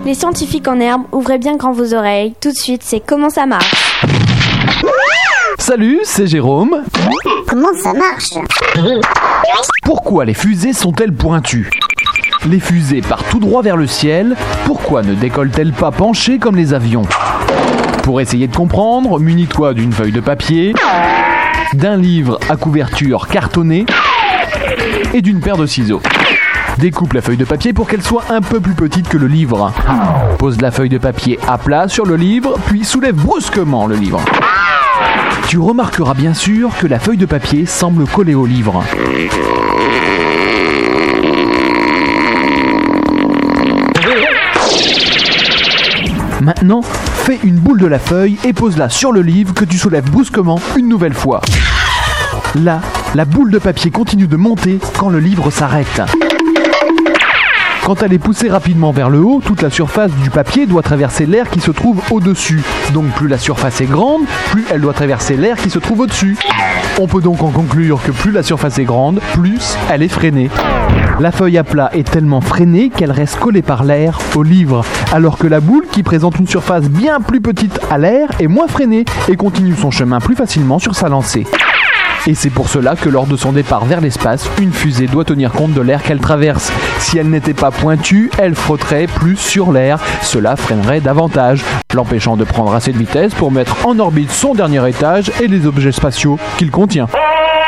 Les scientifiques en herbe, ouvrez bien grand vos oreilles. Tout de suite, c'est Comment ça marche. Salut, c'est Jérôme. Comment ça marche? Pourquoi les fusées sont-elles pointues? Les fusées partent tout droit vers le ciel. Pourquoi ne décollent-elles pas penchées comme les avions? Pour essayer de comprendre, munis-toi d'une feuille de papier, d'un livre à couverture cartonnée et d'une paire de ciseaux. Découpe la feuille de papier pour qu'elle soit un peu plus petite que le livre. Pose la feuille de papier à plat sur le livre, puis soulève brusquement le livre. Tu remarqueras bien sûr que la feuille de papier semble collée au livre. Maintenant, fais une boule de la feuille et pose-la sur le livre que tu soulèves brusquement une nouvelle fois. Là, la boule de papier continue de monter quand le livre s'arrête. Quand elle est poussée rapidement vers le haut, toute la surface du papier doit traverser l'air qui se trouve au-dessus. Donc plus la surface est grande, plus elle doit traverser l'air qui se trouve au-dessus. On peut donc en conclure que plus la surface est grande, plus elle est freinée. La feuille à plat est tellement freinée qu'elle reste collée par l'air au livre, alors que la boule, qui présente une surface bien plus petite à l'air, est moins freinée et continue son chemin plus facilement sur sa lancée. Et c'est pour cela que lors de son départ vers l'espace, une fusée doit tenir compte de l'air qu'elle traverse. Si elle n'était pas pointue, elle frotterait plus sur l'air. Cela freinerait davantage, l'empêchant de prendre assez de vitesse pour mettre en orbite son dernier étage et les objets spatiaux qu'il contient.